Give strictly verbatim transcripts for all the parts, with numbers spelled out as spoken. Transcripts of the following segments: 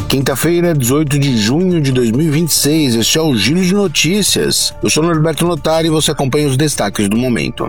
Quinta-feira, dezoito de junho de dois mil e vinte e seis, este é o Giro de Notícias. Eu sou Norberto Notari e você acompanha os destaques do momento.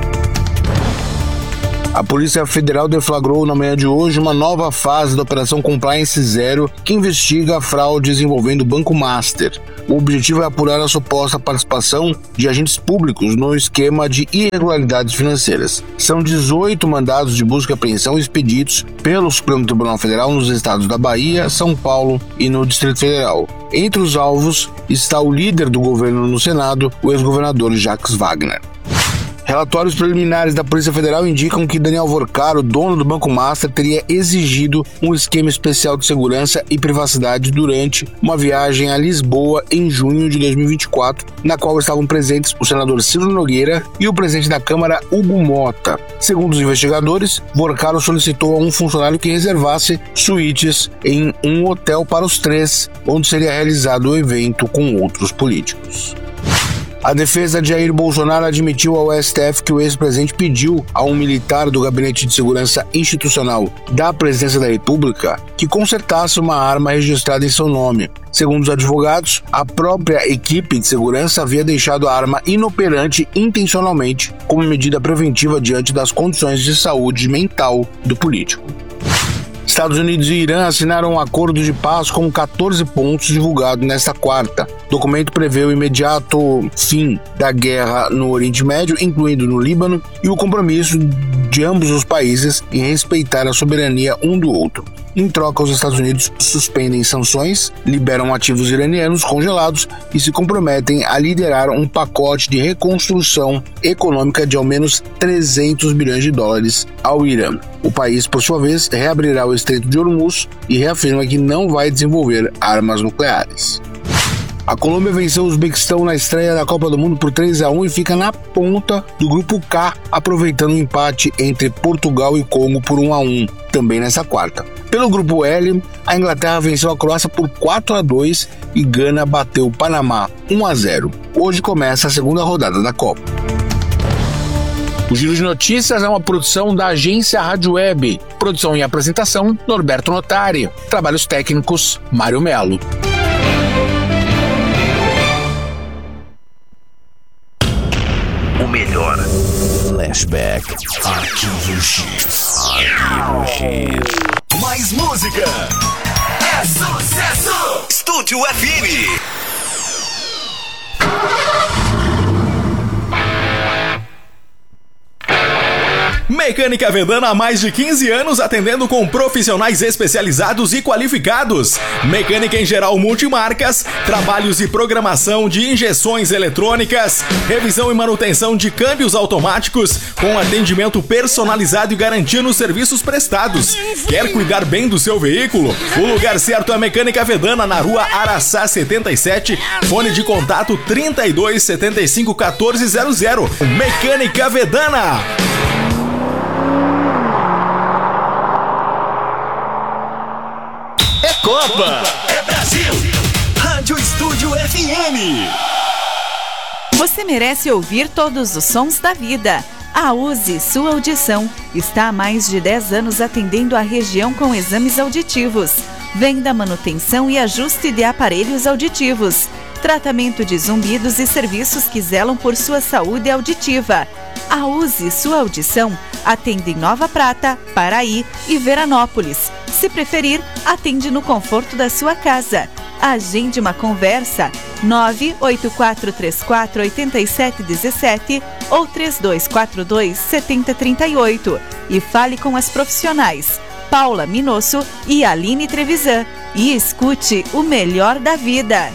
A Polícia Federal deflagrou na manhã de hoje uma nova fase da Operação Compliance Zero que investiga fraudes envolvendo o Banco Master. O objetivo é apurar a suposta participação de agentes públicos no esquema de irregularidades financeiras. São dezoito mandados de busca e apreensão expedidos pelo Supremo Tribunal Federal nos estados da Bahia, São Paulo e no Distrito Federal. Entre os alvos está o líder do governo no Senado, o ex-governador Jacques Wagner. Relatórios preliminares da Polícia Federal indicam que Daniel Vorcaro, dono do Banco Master, teria exigido um esquema especial de segurança e privacidade durante uma viagem a Lisboa em junho de dois mil e vinte e quatro, na qual estavam presentes o senador Ciro Nogueira e o presidente da Câmara, Hugo Mota. Segundo os investigadores, Vorcaro solicitou a um funcionário que reservasse suítes em um hotel para os três, onde seria realizado o evento com outros políticos. A defesa de Jair Bolsonaro admitiu ao S T F que o ex-presidente pediu a um militar do Gabinete de Segurança Institucional da Presidência da República que consertasse uma arma registrada em seu nome. Segundo os advogados, a própria equipe de segurança havia deixado a arma inoperante intencionalmente como medida preventiva diante das condições de saúde mental do político. Estados Unidos e Irã assinaram um acordo de paz com quatorze pontos divulgado nesta quarta. O documento prevê o imediato fim da guerra no Oriente Médio, incluindo no Líbano, e o compromisso de ambos os países em respeitar a soberania um do outro. Em troca, os Estados Unidos suspendem sanções, liberam ativos iranianos congelados e se comprometem a liderar um pacote de reconstrução econômica de ao menos trezentos bilhões de dólares ao Irã. O país, por sua vez, reabrirá o Estreito de Hormuz e reafirma que não vai desenvolver armas nucleares. A Colômbia venceu o Uzbequistão na estreia da Copa do Mundo por três a um e fica na ponta do grupo K, aproveitando o empate entre Portugal e Congo por um a um, também nessa quarta. Pelo grupo L, a Inglaterra venceu a Croácia por quatro a dois e Gana bateu o Panamá um a zero. Hoje começa a segunda rodada da Copa. O Giro de Notícias é uma produção da agência Rádio Web. Produção e apresentação, Norberto Notari. Trabalhos técnicos, Mário Melo. O melhor. Flashback. Arquivo X. Arquivo X. Mais música. É sucesso. Estúdio F M. Mecânica Vedana há mais de quinze anos atendendo com profissionais especializados e qualificados. Mecânica em geral multimarcas, trabalhos e programação de injeções eletrônicas, revisão e manutenção de câmbios automáticos, com atendimento personalizado e garantia nos serviços prestados. Quer cuidar bem do seu veículo? O lugar certo é a Mecânica Vedana, na rua Araçá setenta e sete, fone de contato trinta e dois, setenta e cinco, quatorze zero zero. Mecânica Vedana. Copa é Brasil. Rádio Estúdio F M. Você merece ouvir todos os sons da vida. A Use Sua Audição está há mais de dez anos atendendo a região com exames auditivos, venda, manutenção e ajuste de aparelhos auditivos, tratamento de zumbidos e serviços que zelam por sua saúde auditiva. A Use Sua Audição atende em Nova Prata, Paraí e Veranópolis. Se preferir, atende no conforto da sua casa. Agende uma conversa nove oito quatro três quatro oito sete um sete ou três dois quatro dois sete zero três oito e fale com as profissionais Paula Minosso e Aline Trevisan e escute o melhor da vida.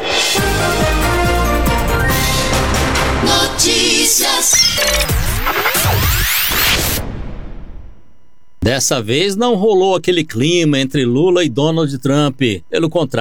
Notícias. Dessa vez não rolou aquele clima entre Lula e Donald Trump. Pelo contrário,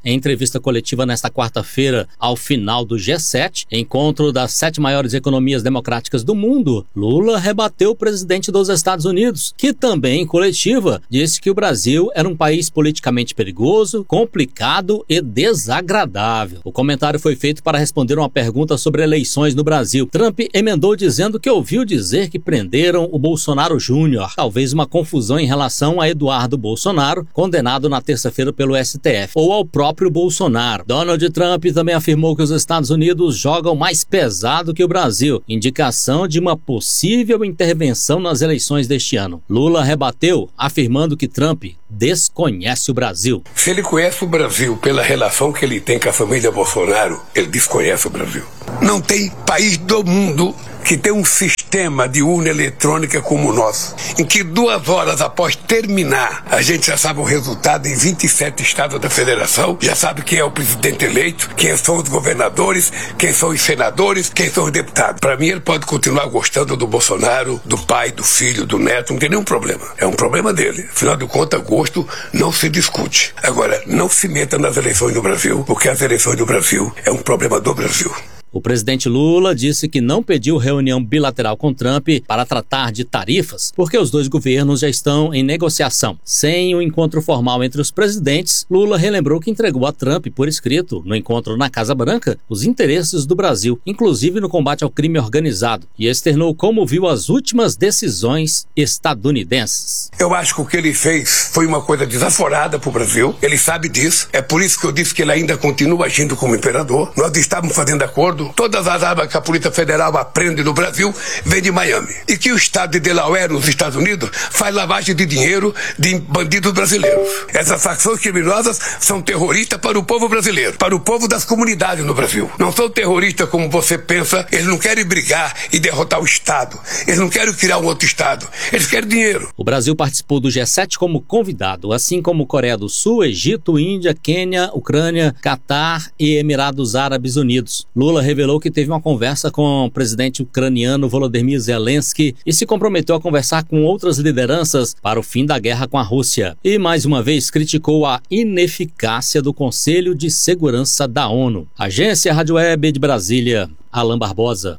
Em entrevista coletiva nesta quarta-feira, ao final do G sete, encontro das sete maiores economias democráticas do mundo, Lula rebateu o presidente dos Estados Unidos, que também em coletiva disse que o Brasil era um país politicamente perigoso, complicado e desagradável. O comentário foi feito para responder uma pergunta sobre eleições no Brasil. Trump emendou dizendo que ouviu dizer que prenderam o Bolsonaro Júnior, talvez uma confusão em relação a Eduardo Bolsonaro, condenado na terça-feira pelo S T F, ou ao próprio Bolsonaro. Donald Trump também afirmou que os Estados Unidos jogam mais pesado que o Brasil, indicação de uma possível intervenção nas eleições deste ano. Lula rebateu, afirmando que Trump desconhece o Brasil. Se ele conhece o Brasil pela relação que ele tem com a família Bolsonaro, ele desconhece o Brasil. Não tem país do mundo que tem um sistema de urna eletrônica como o nosso, em que duas horas após terminar, a gente já sabe o resultado em vinte e sete estados da federação, já sabe quem é o presidente eleito, quem são os governadores, quem são os senadores, quem são os deputados. Para mim, ele pode continuar gostando do Bolsonaro, do pai, do filho, do neto, não tem nenhum problema. É um problema dele. Afinal de contas, gosto não se discute. Agora, não se meta nas eleições do Brasil, porque as eleições do Brasil é um problema do Brasil. O presidente Lula disse que não pediu reunião bilateral com Trump para tratar de tarifas, porque os dois governos já estão em negociação. Sem o um encontro formal entre os presidentes, Lula relembrou que entregou a Trump, por escrito, no encontro na Casa Branca, os interesses do Brasil, inclusive no combate ao crime organizado, e externou como viu as últimas decisões estadunidenses. Eu acho que o que ele fez foi uma coisa desaforada para o Brasil, ele sabe disso, é por isso que eu disse que ele ainda continua agindo como imperador. Nós estávamos fazendo acordo. Todas as armas que a Polícia Federal aprende no Brasil vêm de Miami. E que o estado de Delaware, nos Estados Unidos, faz lavagem de dinheiro de bandidos brasileiros. Essas facções criminosas são terroristas para o povo brasileiro, para o povo das comunidades no Brasil. Não são terroristas como você pensa, eles não querem brigar e derrotar o Estado. Eles não querem criar um outro Estado. Eles querem dinheiro. O Brasil participou do G sete como convidado, assim como Coreia do Sul, Egito, Índia, Quênia, Ucrânia, Catar e Emirados Árabes Unidos. Lula revelou que teve uma conversa com o presidente ucraniano Volodymyr Zelensky e se comprometeu a conversar com outras lideranças para o fim da guerra com a Rússia. E mais uma vez criticou a ineficácia do Conselho de Segurança da ONU. Agência Rádio Web de Brasília, Alan Barbosa.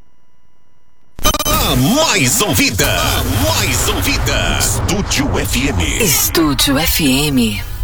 A mais ouvida, a mais ouvida, Estúdio F M. Estúdio F M.